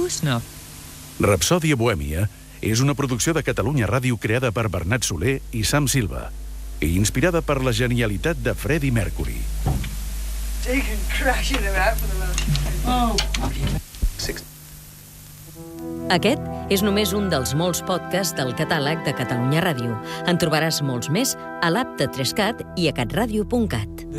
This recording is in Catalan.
snuff. Rapsòdia Bohèmia és una producció de Catalunya Ràdio creada per Bernat Soler i Sam Silva i inspirada per la genialitat de Freddie Mercury. Aquest és només un dels molts podcasts del catàleg de Catalunya Ràdio. En trobaràs molts més a l'app de 3cat i a catradio.cat.